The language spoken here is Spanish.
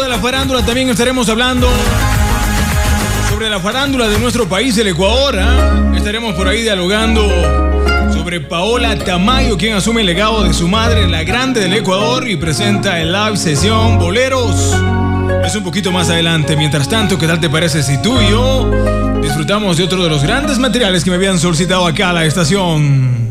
de la farándula también estaremos hablando sobre la farándula de nuestro país, el Ecuador. Estaremos por ahí dialogando sobre Paola Tamayo, quien asume el legado de su madre, la grande del Ecuador, y presenta el live sesión Boleros. Es un poquito más adelante. Mientras tanto, ¿qué tal te parece si tú y yo disfrutamos de otro de los grandes materiales que me habían solicitado acá a la estación?